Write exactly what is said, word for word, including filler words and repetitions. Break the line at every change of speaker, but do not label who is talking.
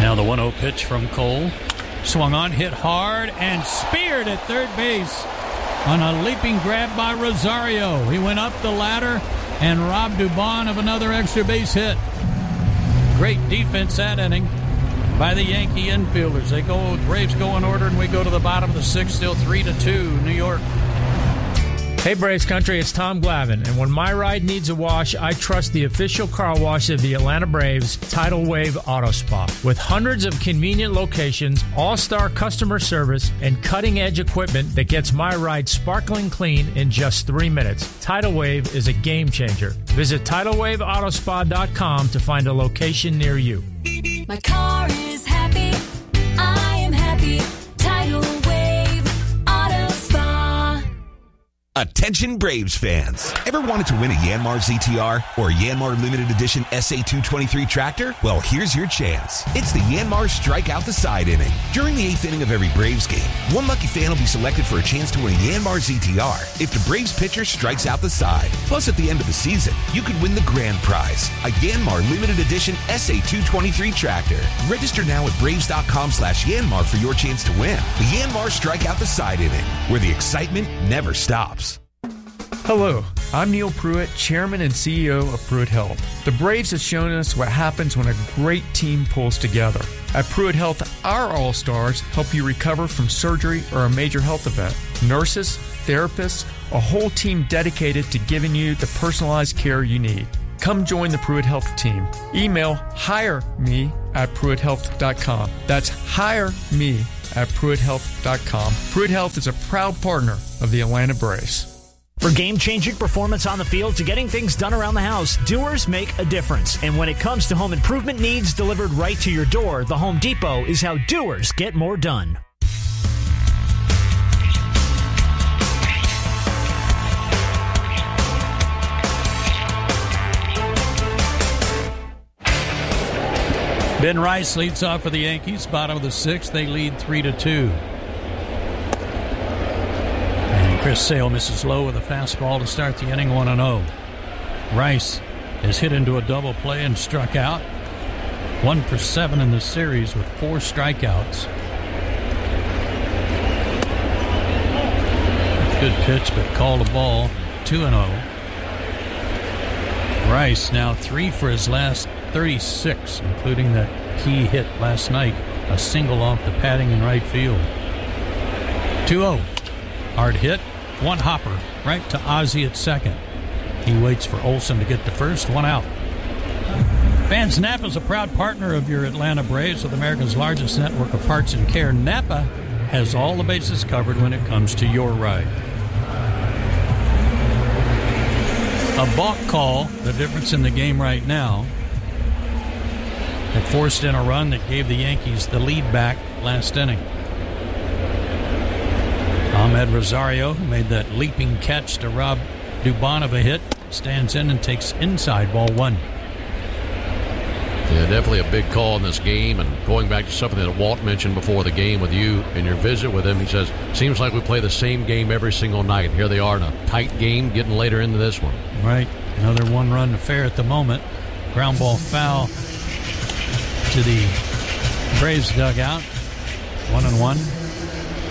Now the one oh pitch from Cole. Swung on, hit hard, and speared at third base on a leaping grab by Rosario. He went up the ladder and robbed Dubon of another extra base hit. Great defense that inning by the Yankee infielders. They go, Braves go in order, and we go to the bottom of the sixth, still three to two, New York.
Hey Braves Country, it's Tom Glavine, and when my ride needs a wash, I trust the official car wash of the Atlanta Braves, Tidal Wave Auto Spa. With hundreds of convenient locations, all-star customer service, and cutting-edge equipment that gets my ride sparkling clean in just three minutes, Tidal Wave is a game changer. Visit tidal wave auto spa dot com to find a location near you.
My car is happy, I am happy, Tidal Wave Auto Spa.
Attention Braves fans. Ever wanted to win a Yanmar Z T R or a Yanmar Limited Edition S A two twenty-three tractor? Well, here's your chance. It's the Yanmar Strike Out the Side inning. During the eighth inning of every Braves game, one lucky fan will be selected for a chance to win a Yanmar Z T R if the Braves pitcher strikes out the side. Plus, at the end of the season, you could win the grand prize, a Yanmar Limited Edition S A two twenty-three tractor. Register now at braves.com slash Yanmar for your chance to win. The Yanmar Strike Out the Side inning, where the excitement never stops.
Hello, I'm Neil Pruitt, Chairman and C E O of Pruitt Health. The Braves have shown us what happens when a great team pulls together. At Pruitt Health, our All-Stars help you recover from surgery or a major health event. Nurses, therapists, a whole team dedicated to giving you the personalized care you need. Come join the Pruitt Health team. Email hire me at pruitt health dot com. That's hire me at pruitt health dot com. Pruitt Health is a proud partner of the Atlanta Braves.
For game-changing performance on the field to getting things done around the house, Doers make a difference. And when it comes to home improvement needs delivered right to your door, the Home Depot is how doers get more done.
Ben Rice leads off for the Yankees. Bottom of the sixth, they lead three to two. Chris Sale misses low with a fastball to start the inning, one and oh. Rice is hit into a double play and struck out. One for seven in the series with four strikeouts. Good pitch, but called a ball. two and oh. Rice now three for his last thirty-six, including that key hit last night, a single off the padding in right field. two oh. Hard hit, one hopper, right to Ozzie at second. He waits for Olsen to get to first, one out. Fans, Napa is a proud partner of your Atlanta Braves with America's largest network of parts and care. Napa has all the bases covered when it comes to your ride. A balk call, the difference in the game right now, that forced in a run that gave the Yankees the lead back last inning. Ahmed Rosario, who made that leaping catch to rob Dubon of a hit, stands in and takes inside ball one.
Yeah, definitely a big call in this game. And going back to something that Walt mentioned before the game with you and your visit with him, he says, seems like we play the same game every single night. Here they are in a tight game, getting later into this one.
Right. Another one-run affair at the moment. Ground ball foul to the Braves dugout. One and one.